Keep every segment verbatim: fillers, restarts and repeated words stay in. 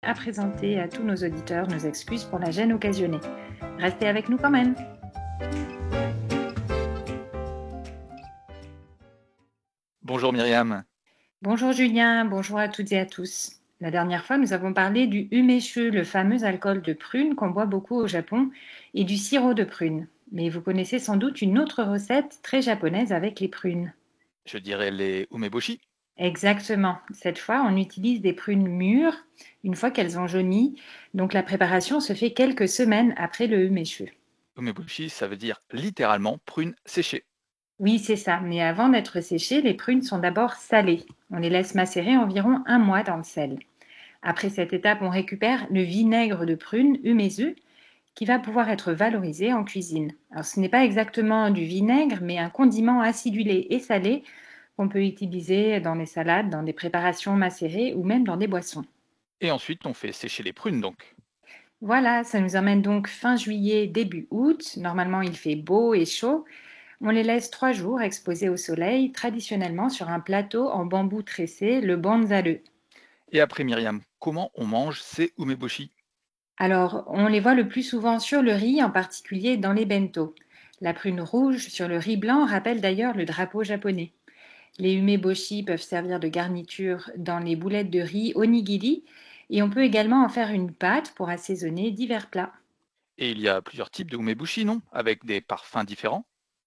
à présenter à tous nos auditeurs nos excuses pour la gêne occasionnée. Restez avec nous quand même. Bonjour Myriam. Bonjour Julien, bonjour à toutes et à tous. La dernière fois, nous avons parlé du umeshu, le fameux alcool de prune qu'on boit beaucoup au Japon, et du sirop de prune. Mais vous connaissez sans doute une autre recette très japonaise avec les prunes. Je dirais les umeboshi. Exactement. Cette fois, on utilise des prunes mûres une fois qu'elles ont jauni. Donc la préparation se fait quelques semaines après le umeshu. Umeboshi, ça veut dire littéralement prune séchée. Oui, c'est ça. Mais avant d'être séchées, les prunes sont d'abord salées. On les laisse macérer environ un mois dans le sel. Après cette étape, on récupère le vinaigre de prune umezu qui va pouvoir être valorisé en cuisine. Alors, ce n'est pas exactement du vinaigre, mais un condiment acidulé et salé qu'on peut utiliser dans les salades, dans des préparations macérées ou même dans des boissons. Et ensuite, on fait sécher les prunes donc. Voilà, ça nous emmène donc fin juillet, début août. Normalement, il fait beau et chaud. On les laisse trois jours exposés au soleil, traditionnellement sur un plateau en bambou tressé, le banzale. Et après Myriam, comment on mange ces umeboshi? Alors, on les voit le plus souvent sur le riz, en particulier dans les bento. La prune rouge sur le riz blanc rappelle d'ailleurs le drapeau japonais. Les umeboshi peuvent servir de garniture dans les boulettes de riz onigiri et on peut également en faire une pâte pour assaisonner divers plats. Et il y a plusieurs types de umeboshi, non? Avec des parfums différents.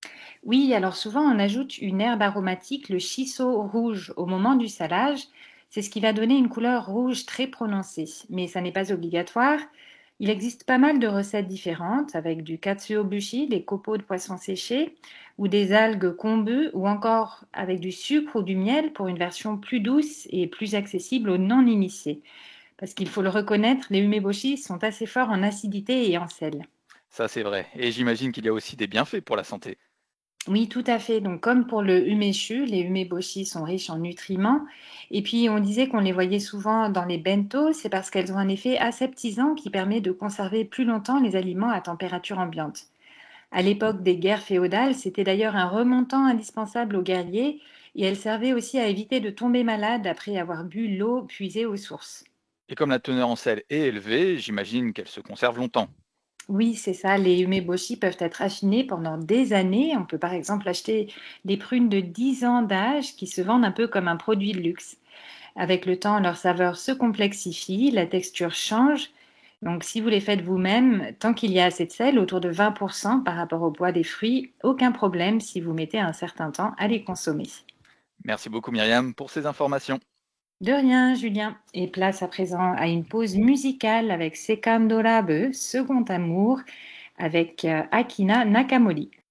Oui, alors souvent on ajoute une herbe aromatique, le shiso rouge, au moment du salage. C'est ce qui va donner une couleur rouge très prononcée, mais ça n'est pas obligatoire. Il existe pas mal de recettes différentes avec du katsuobushi, des copeaux de poisson séchés, ou des algues kombu, ou encore avec du sucre ou du miel pour une version plus douce et plus accessible aux non-initiés. Parce qu'il faut le reconnaître, les umeboshi sont assez forts en acidité et en sel. Ça c'est vrai. Et j'imagine qu'il y a aussi des bienfaits pour la santé. Oui, tout à fait. Donc, comme pour le umeshu, les umeboshi sont riches en nutriments. Et puis, on disait qu'on les voyait souvent dans les bento, c'est parce qu'elles ont un effet aseptisant qui permet de conserver plus longtemps les aliments à température ambiante. À l'époque des guerres féodales, c'était d'ailleurs un remontant indispensable aux guerriers et elles servaient aussi à éviter de tomber malade après avoir bu l'eau puisée aux sources. Et comme la teneur en sel est élevée, j'imagine qu'elle se conserve longtemps. Oui, c'est ça. Les umeboshi peuvent être affinés pendant des années. On peut par exemple acheter des prunes de dix ans d'âge qui se vendent un peu comme un produit de luxe. Avec le temps, leur saveur se complexifie, la texture change. Donc, si vous les faites vous-même, tant qu'il y a assez de sel, autour de vingt pour cent par rapport au poids des fruits, aucun problème si vous mettez un certain temps à les consommer. Merci beaucoup Myriam pour ces informations. De rien, Julien. Et place à présent à une pause musicale avec Sekando Rabe, Second Amour, avec euh, Akina Nakamori.